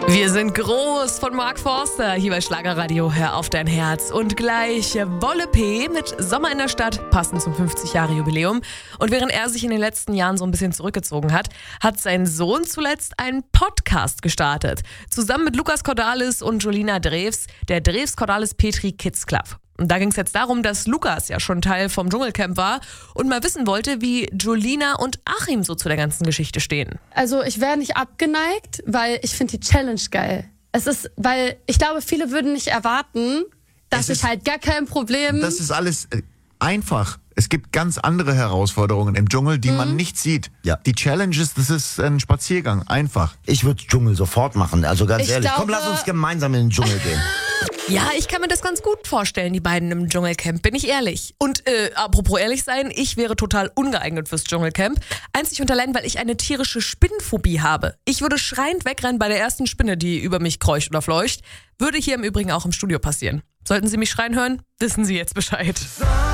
Wir sind groß von Mark Forster hier bei Schlagerradio. Hör auf dein Herz. Und gleich Wolle P. mit Sommer in der Stadt, passend zum 50-Jahre-Jubiläum. Und während er sich in den letzten Jahren so ein bisschen zurückgezogen hat, hat sein Sohn zuletzt einen Podcast gestartet. Zusammen mit Lukas Cordalis und Julina Drews, der Drews-Cordalis-Petri Kids Club. Und da ging es jetzt darum, dass Lukas ja schon Teil vom Dschungelcamp war und mal wissen wollte, wie Julina und Achim so zu der ganzen Geschichte stehen. Also ich wäre nicht abgeneigt, weil ich finde die Challenge geil. Es ist, weil ich glaube, viele würden nicht erwarten, dass ich halt gar kein Problem... Das ist alles einfach. Es gibt ganz andere Herausforderungen im Dschungel, die man nicht sieht. Ja. Die Challenges, das ist ein Spaziergang. Einfach. Ich würde Dschungel sofort machen, also ganz Ich ehrlich. Komm, glaube- lass uns gemeinsam in den Dschungel gehen. Ja, ich kann mir das ganz gut vorstellen, die beiden im Dschungelcamp, bin ich ehrlich. Und apropos ehrlich sein, ich wäre total ungeeignet fürs Dschungelcamp. Einzig und allein, weil ich eine tierische Spinnenphobie habe. Ich würde schreiend wegrennen bei der ersten Spinne, die über mich kreucht oder fleucht. Würde hier im Übrigen auch im Studio passieren. Sollten Sie mich schreien hören, wissen Sie jetzt Bescheid.